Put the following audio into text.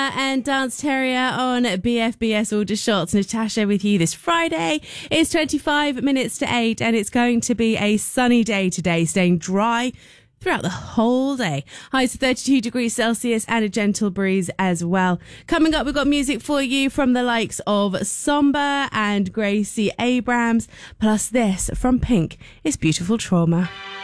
And Dance Terrier on BFBS All Just Shots. Natasha with you this Friday. It's 25 minutes to 8 and it's going to be a sunny day today, staying dry throughout the whole day. Highs to 32 degrees Celsius and a gentle breeze as well. Coming up, we've got music for you from the likes of Somber and Gracie Abrams, plus this from Pink. It's Beautiful Trauma.